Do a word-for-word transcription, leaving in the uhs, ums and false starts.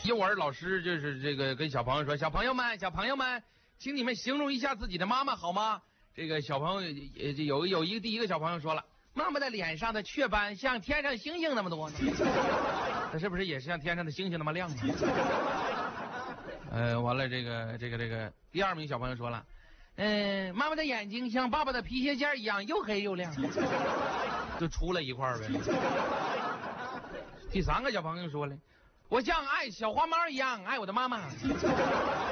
幼儿老师就是这个跟小朋友说，小朋友们，小朋友们，请你们形容一下自己的妈妈好吗？这个小朋友也有有一个第一个小朋友说了，妈妈的脸上的雀斑像天上星星那么多呢。那是不是也是像天上的星星那么亮呢？呃，完了，这个这个这个第二名小朋友说了，嗯、呃，妈妈的眼睛像爸爸的皮鞋尖一样又黑又亮，就出了一块呗。第三个小朋友说了，我像爱小花猫一样爱我的妈妈。